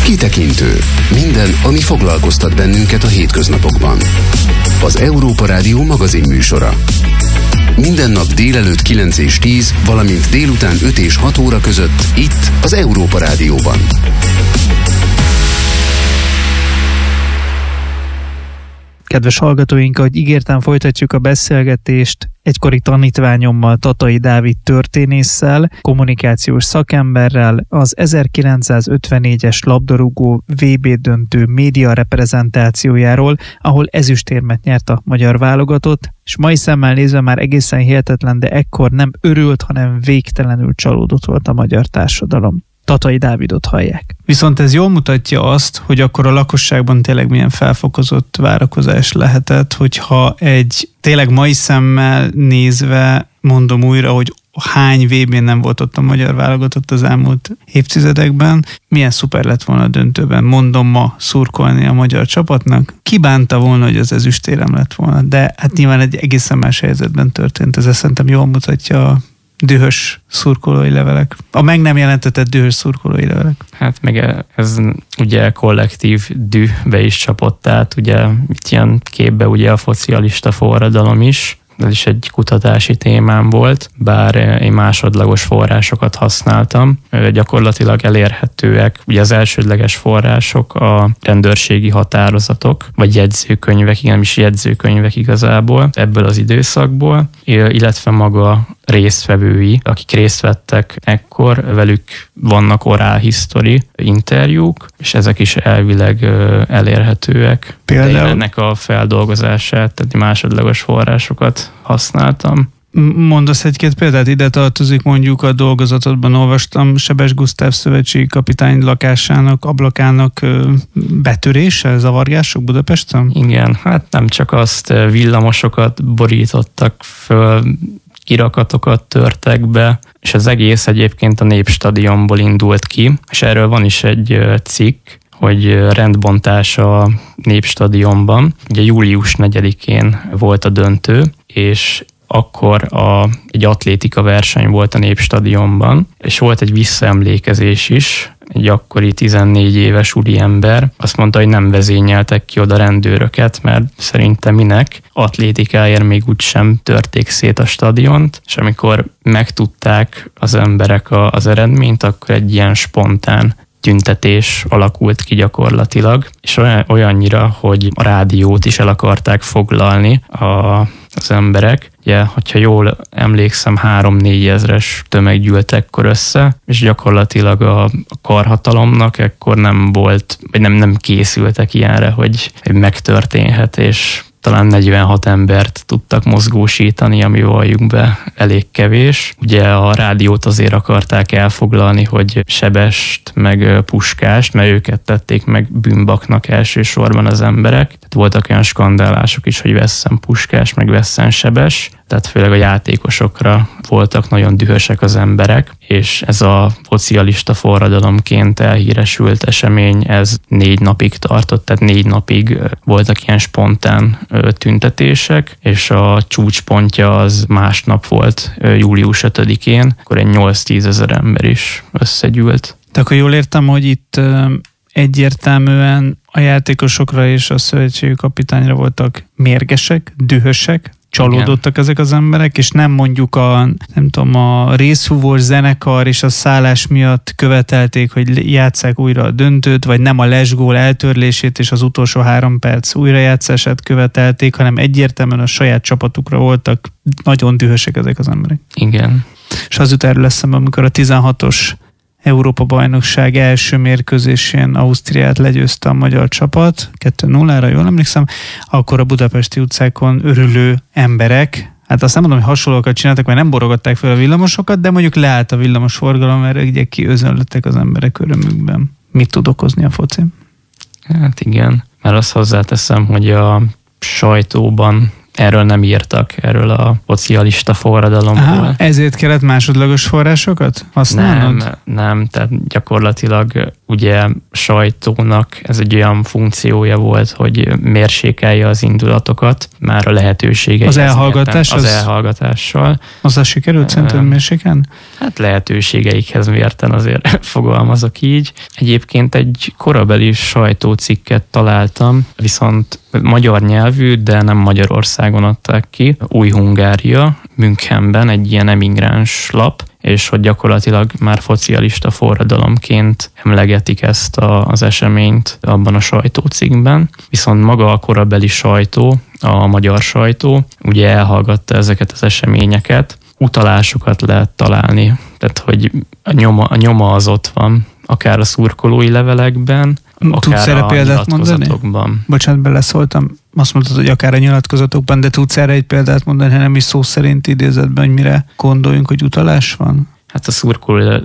Kitekintő. Minden, ami foglalkoztat bennünket a hétköznapokban. Az Európa Rádió magazinműsora. Minden nap délelőtt 9 és 10, valamint délután 5 és 6 óra között itt az Európa Rádióban. Kedves hallgatóink, ahogy ígértem, folytatjuk a beszélgetést egykori tanítványommal, Tatai Dávid történésszel, kommunikációs szakemberrel, az 1954-es labdarúgó VB döntő média reprezentációjáról, ahol ezüstérmet nyert a magyar válogatott, és mai szemmel nézve már egészen hihetetlen, de ekkor nem örült, hanem végtelenül csalódott volt a magyar társadalom. Tatai Dávidot hallják. Viszont ez jól mutatja azt, hogy akkor a lakosságban tényleg milyen felfokozott várakozás lehetett, hogyha egy tényleg mai szemmel nézve, mondom újra, hogy hány VB-n nem volt ott a magyar válogatott az elmúlt évtizedekben, milyen szuper lett volna a döntőben, mondom ma szurkolni a magyar csapatnak. Ki bánta volna, hogy az ezüstérem lett volna, de hát nyilván egy egészen más helyzetben történt. Ez szerintem jól mutatja a dühös szurkolói levelek. A meg nem jelentetett dühös szurkolói levelek. Hát meg ez ugye kollektív dühbe is csapott át, ugye itt ilyen képbe ugye a szocialista forradalom is. Ez is egy kutatási témám volt, bár én másodlagos forrásokat használtam. Gyakorlatilag elérhetőek, ugye az elsődleges források a rendőrségi határozatok, vagy jegyzőkönyvek, igen, is jegyzőkönyvek igazából ebből az időszakból, illetve maga résztvevői, akik részt vettek ekkor, velük vannak oral history interjúk, és ezek is elvileg elérhetőek. Például ennek a feldolgozását, tehát másodlagos forrásokat használtam. Mondasz egy-két példát? Ide tartozik mondjuk a dolgozatodban olvastam Sebes Gusztáv szövetségi kapitány lakásának, ablakának betörése, zavargások Budapesten? Igen, hát nem csak azt, villamosokat borítottak föl, kirakatokat törtek be, és az egész egyébként a Népstadionból indult ki, és erről van is egy cikk, hogy rendbontás a Népstadionban. Ugye július 4-én volt a döntő, és akkor egy atlétika verseny volt a Népstadionban, és volt egy visszaemlékezés is, egy akkori 14 éves úriember azt mondta, hogy nem vezényeltek ki oda rendőröket, mert szerintem minek, atlétikáért még úgysem törték szét a stadiont, és amikor megtudták az emberek az eredményt, akkor egy ilyen spontán tüntetés alakult ki gyakorlatilag, és olyannyira, hogy a rádiót is el akarták foglalni az emberek. Ugye, hogyha jól emlékszem, 3-4 ezres tömeg gyűlt ekkor össze, és gyakorlatilag a karhatalomnak ekkor nem volt, vagy nem készültek ilyenre, hogy megtörténhet, és talán 46 embert tudtak mozgósítani, ami valljuk be elég kevés. Ugye a rádiót azért akarták elfoglalni, hogy Sebest, meg Puskást, mert őket tették meg bűnbaknak elsősorban az emberek. Tehát voltak olyan skandálások is, hogy vesszen Puskás, meg vesszen Sebes. Tehát főleg a játékosokra voltak nagyon dühösek az emberek, és ez a szocialista forradalomként elhíresült esemény, ez 4 napig tartott, tehát 4 napig voltak ilyen spontán tüntetések, és a csúcspontja az másnap volt, július 5-én, akkor egy 8-10 ezer ember is összegyűlt. De akkor jól értem, hogy itt egyértelműen a játékosokra és a szövetségi kapitányra voltak mérgesek, dühösek, csalódottak. Igen. Ezek az emberek, és nem mondjuk a részhúvós zenekar és a szállás miatt követelték, hogy játsszák újra a döntőt, vagy nem a lesgól eltörlését és az utolsó 3 perc újrajátszását követelték, hanem egyértelműen a saját csapatukra voltak nagyon dühösek ezek az emberek. Igen. És az jut erről eszembe, amikor a 16-os Európa-bajnokság első mérkőzésén Ausztriát legyőzte a magyar csapat, 2-0-ra, jól emlékszem, akkor a budapesti utcákon örülő emberek, hát azt nem mondom, hogy hasonlókat csináltak, mert nem borogatták fel a villamosokat, de mondjuk leállt a villamos forgalom, mert ugye kiözönlöttek az emberek örömükben. Mit tud okozni a foci? Hát igen, mert azt hozzáteszem, hogy a sajtóban erről nem írtak, erről a szocialista forradalomból. Ezért kellett másodlagos forrásokat használnod? Nem, tehát gyakorlatilag ugye sajtónak ez egy olyan funkciója volt, hogy mérsékelje az indulatokat, már a lehetőségei. Az elhallgatás? Az elhallgatással. Azzal sikerült szerinted mérsékelni? Hát lehetőségeikhez mérten azért fogalmazok így. Egyébként egy korabeli sajtócikket találtam, viszont magyar nyelvű, de nem Magyarországon adták ki. Új-Hungária, Münchenben egy ilyen emigráns lap, és hogy gyakorlatilag már szocialista forradalomként emlegetik ezt az eseményt abban a sajtócikkben. Viszont maga a korabeli sajtó, a magyar sajtó, ugye elhallgatta ezeket az eseményeket, utalásokat lehet találni, tehát hogy a nyoma az ott van, akár a szurkolói levelekben, tudsz akár a nyilatkozatokban. Bocsánat, beleszóltam. Azt mondtad, hogy akár a nyilatkozatokban, de tudsz erre egy példát mondani, ha nem is szó szerint idézetben, hogy mire gondoljunk, hogy utalás van? Hát a szurkoló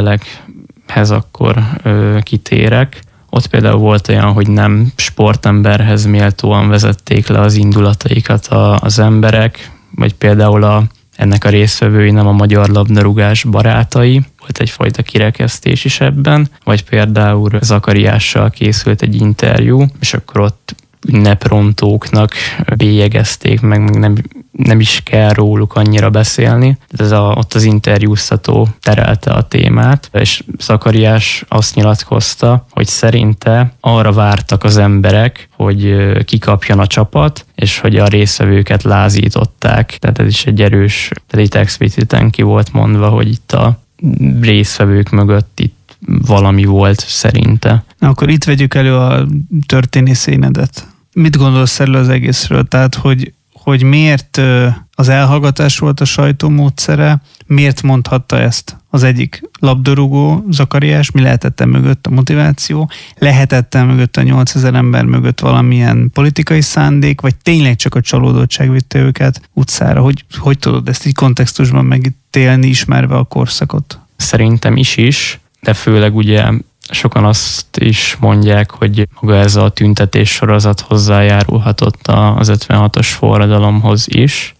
levelekhez akkor kitérek. Ott például volt olyan, hogy nem sportemberhez méltóan vezették le az indulataikat az emberek, vagy például ennek a résztvevői nem a magyar labdarúgás barátai, volt egyfajta kirekesztés is ebben, vagy például Zakariással készült egy interjú, és akkor ott ünneprontóknak bélyegezték, meg nem is kell róluk annyira beszélni. Ott az interjúztató terelte a témát, és Zakariás azt nyilatkozta, hogy szerinte arra vártak az emberek, hogy kikapjon a csapat, és hogy a résztvevőket lázították. Tehát ez is egy erős, tehát itt expliciten ki volt mondva, hogy itt a résztvevők mögött itt valami volt szerinte. Na, akkor itt vegyük elő a történészénedet. Mit gondolsz erről az egészről? Tehát, hogy miért az elhallgatás volt a sajtó módszere, miért mondhatta ezt az egyik labdarúgó, Zakariás, mi lehetett mögött a motiváció, lehetett mögött a 8000 ember mögött valamilyen politikai szándék, vagy tényleg csak a csalódottság vitte őket utcára? Hogy tudod ezt így kontextusban megítélni, ismerve a korszakot? Szerintem is, de főleg ugye sokan azt is mondják, hogy maga ez a tüntetés sorozat hozzájárulhatott az 56-os forradalomhoz is.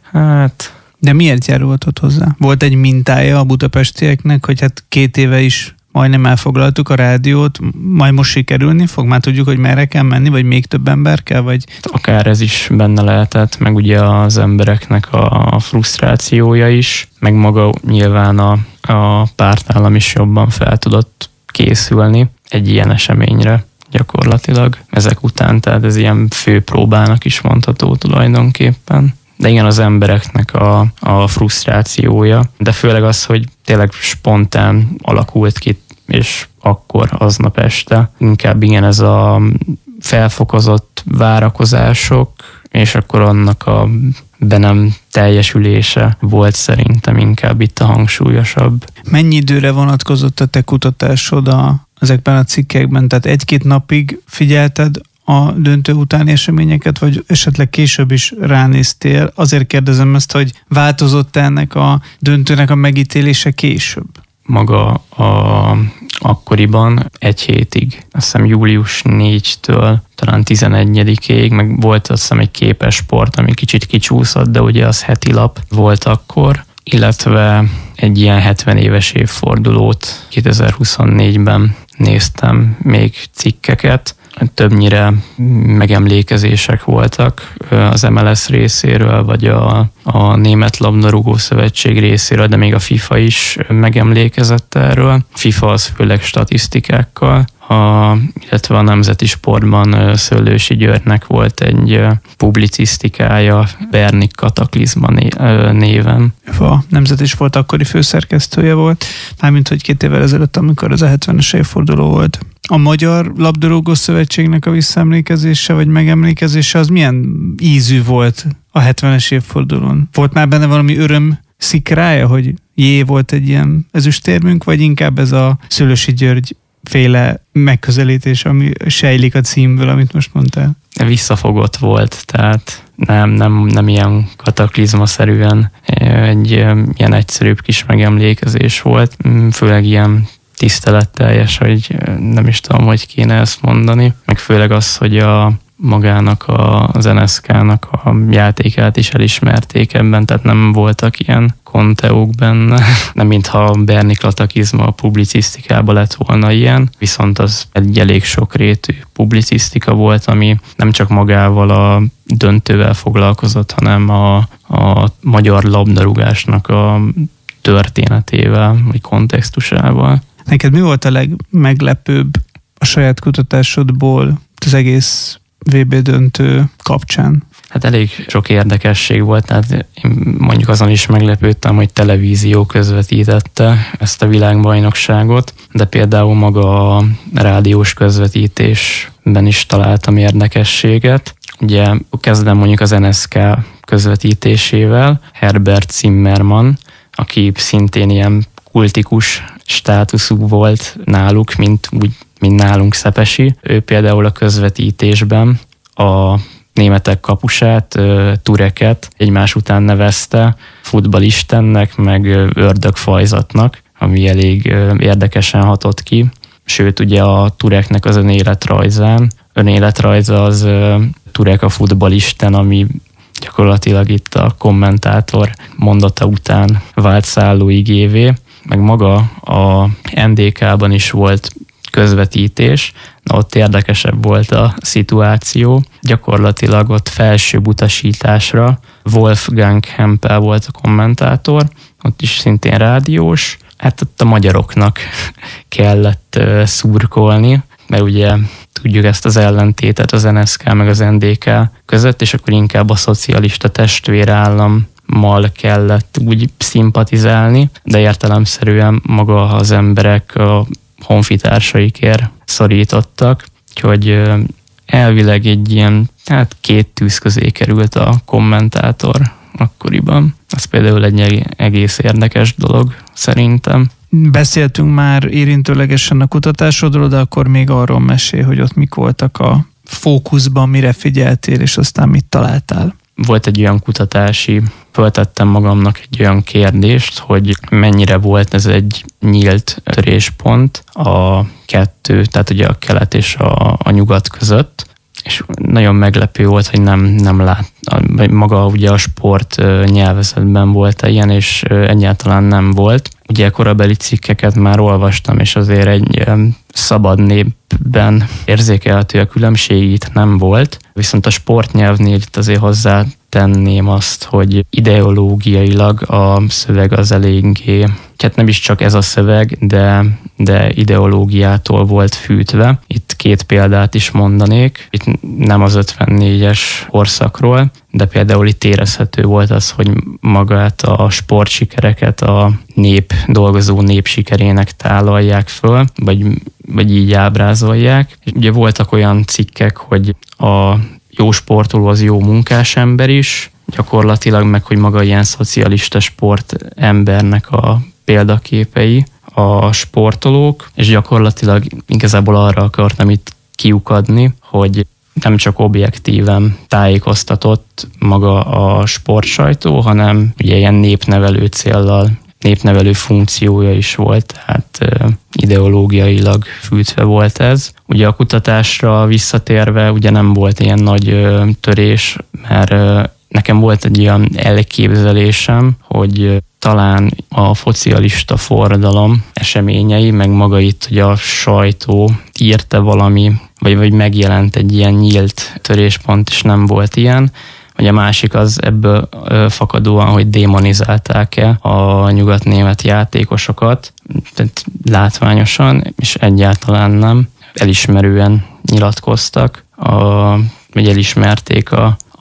De miért járulhatott hozzá? Volt egy mintája a budapestieknek, hogy hát 2 éve is majdnem elfoglaltuk a rádiót, majd most sikerülni fog? Már tudjuk, hogy merre kell menni, vagy még több ember kell? Vagy... Akár ez is benne lehetett, meg ugye az embereknek a frusztrációja is, meg maga nyilván a pártállam is jobban fel tudott készülni egy ilyen eseményre gyakorlatilag ezek után, tehát ez ilyen főpróbának is mondható tulajdonképpen. De igen, az embereknek a frusztrációja, de főleg az, hogy tényleg spontán alakult ki, és akkor aznap este inkább igen ez a felfokozott várakozások, és akkor annak a be nem teljesülése volt szerintem inkább itt a hangsúlyosabb. Mennyi időre vonatkozott a te kutatásod ezekben a cikkekben? Tehát 1-2 napig figyelted a döntő utáni eseményeket, vagy esetleg később is ránéztél? Azért kérdezem ezt, hogy változott ennek a döntőnek a megítélése később? Maga akkoriban 1 hétig, azt hiszem július 4-től talán 11-ig, meg volt azt hiszem egy Képesport, ami kicsit kicsúszott, de ugye az heti lap volt akkor, illetve egy ilyen 70 éves évfordulót 2024-ben néztem még cikkeket, többnyire megemlékezések voltak az MLS részéről, vagy a Német Labdarúgó Szövetség részéről, de még a FIFA is megemlékezett erről. A FIFA az főleg statisztikákkal, illetve a nemzeti sportban Szőlősi Györgynek volt egy publicisztikája Bernik Kataklizma néven. A nemzeti sport akkori főszerkesztője volt, mármint hogy 2 évvel ezelőtt, amikor az a 70-es évforduló volt. A Magyar Labdarúgó Szövetségnek a visszaemlékezése vagy megemlékezése az milyen ízű volt a 70-es évfordulón? Volt már benne valami öröm szikrája, hogy volt egy ilyen ezüstérmünk, vagy inkább ez a Szőlősi György féle megközelítés, ami sejlik a címből, amit most mondtál? Visszafogott volt, tehát nem ilyen kataklizmaszerűen egy ilyen egyszerűbb kis megemlékezés volt, főleg ilyen tiszteletteljes, hogy nem is tudom, hogy kéne ezt mondani, meg főleg az, hogy magának az NSK-nak a játékát is elismerték ebben, tehát nem voltak ilyen konteók benne, nem mintha a Bernik-Latakizma a publicisztikában lett volna ilyen, viszont az egy elég sokrétű publicisztika volt, ami nem csak magával a döntővel foglalkozott, hanem a magyar labdarúgásnak a történetével, vagy kontextusával. Neked mi volt a legmeglepőbb a saját kutatásodból az egész VB döntő kapcsán? Hát elég sok érdekesség volt, tehát én mondjuk azon is meglepődtem, hogy televízió közvetítette ezt a világbajnokságot, de például maga a rádiós közvetítésben is találtam érdekességet. Ugye kezdem mondjuk az NSK közvetítésével, Herbert Zimmermann, aki szintén ilyen kultikus státuszú volt náluk, mint nálunk Szepesi. Ő például a közvetítésben a németek kapusát, Tureket egymás után nevezte futballistennek, meg ördögfajzatnak, ami elég érdekesen hatott ki. Sőt, ugye a Tureknek az önéletrajza az Turek a futballisten, ami gyakorlatilag itt a kommentátor mondata után vált szállóigévé, meg maga a NDK-ban is volt közvetítés, ott érdekesebb volt a szituáció. Gyakorlatilag ott felsőbb utasításra Wolfgang Hempel volt a kommentátor, ott is szintén rádiós. Hát ott a magyaroknak kellett szurkolni, mert ugye tudjuk ezt az ellentétet az NSK meg az NDK között, és akkor inkább a szocialista testvérállammal kellett úgy szimpatizálni, de értelemszerűen maga az emberek a honfitársaikért szorítottak, úgyhogy elvileg egy ilyen, két tűz közé került a kommentátor akkoriban. Ez például egy egész érdekes dolog szerintem. Beszéltünk már érintőlegesen a kutatásodról, de akkor még arról mesélj, hogy ott mik voltak a fókuszban, mire figyeltél, és aztán mit találtál. Volt egy olyan föltettem magamnak egy olyan kérdést, hogy mennyire volt ez egy nyílt töréspont a kettő, tehát ugye a kelet és a nyugat között, és nagyon meglepő volt, hogy nem lát, maga ugye a sport nyelvezetben volt ilyen, és egyáltalán nem volt. Ugye korabeli cikkeket már olvastam, és azért egy szabad népben érzékelhető a különbség itt nem volt, viszont a sportnyelvnél itt azért hozzátenném azt, hogy ideológiailag a szöveg az eléggé, hát nem is csak ez a szöveg, de ideológiától volt fűtve. Itt 2 példát is mondanék, itt nem az 54-es korszakról, de például itt érezhető volt az, hogy magát a sportsikereket a dolgozó nép sikerének tálalják föl, vagy így ábrázolják. És ugye voltak olyan cikkek, hogy a jó sportoló az jó munkásember is, gyakorlatilag meg, hogy maga ilyen szocialista sportembernek a példaképei a sportolók, és gyakorlatilag igazából arra akartam itt kiukadni, hogy nem csak objektíven tájékoztatott maga a sportsajtó, hanem ugye ilyen népnevelő céllal, népnevelő funkciója is volt, tehát ideológiailag fűtve volt ez. Ugye a kutatásra visszatérve ugye nem volt ilyen nagy törés, mert nekem volt egy olyan elképzelésem, hogy talán a szocialista forradalom eseményei, meg maga itt, hogy a sajtó írta valami, vagy megjelent egy ilyen nyílt töréspont, és nem volt ilyen. Vagy a másik az ebből fakadóan, hogy démonizálták-e a nyugatnémet játékosokat, tehát látványosan, és egyáltalán nem. Elismerően nyilatkoztak, vagy elismerték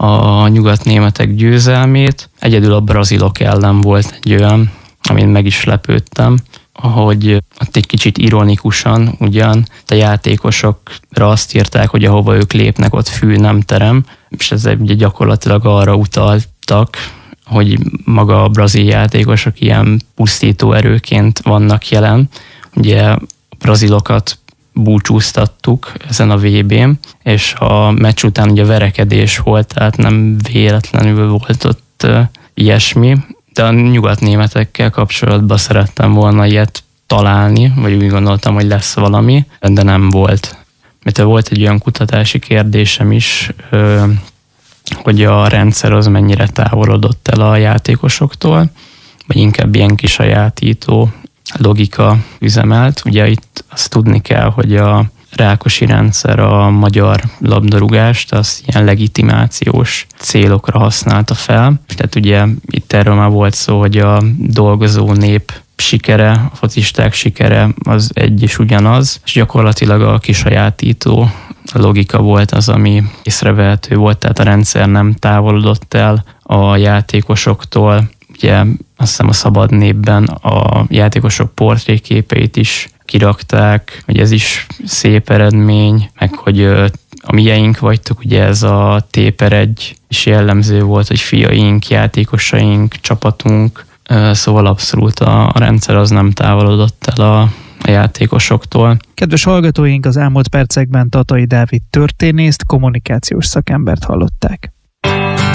a nyugatnémetek győzelmét. Egyedül a brazilok ellen volt egy olyan, amin meg is lepődtem, hogy ott egy kicsit ironikusan ugyan a játékosokra azt írták, hogy ahova ők lépnek, ott fű nem terem, és ez ugye gyakorlatilag arra utaltak, hogy maga a brazil játékosok ilyen pusztító erőként vannak jelen. Ugye a brazilokat búcsúztattuk ezen a VB-n, és a meccs után ugye verekedés volt, tehát nem véletlenül volt ott ilyesmi, de a nyugatnémetekkel kapcsolatban szerettem volna ilyet találni, vagy úgy gondoltam, hogy lesz valami, de nem volt. mert volt egy olyan kutatási kérdésem is, hogy a rendszer az mennyire távolodott el a játékosoktól, vagy inkább ilyen kisajátító logika üzemelt. Ugye itt azt tudni kell, hogy a Rákosi rendszer a magyar labdarúgást az ilyen legitimációs célokra használta fel. Tehát ugye itt erről már volt szó, hogy a dolgozó nép sikere, a focisták sikere az egy és ugyanaz, és gyakorlatilag a kisajátító logika volt az, ami észrevehető volt, tehát a rendszer nem távolodott el a játékosoktól. Ugye azt hiszem a Szabad Népben a játékosok portréképeit is kirakták, hogy ez is szép eredmény, meg hogy a mieink vagytok, ugye ez a T/1 is jellemző volt, hogy fiaink, játékosaink, csapatunk, szóval abszolút a rendszer az nem távolodott el a játékosoktól. Kedves hallgatóink, az elmúlt percekben Tatai Dávid történészt, kommunikációs szakembert hallották.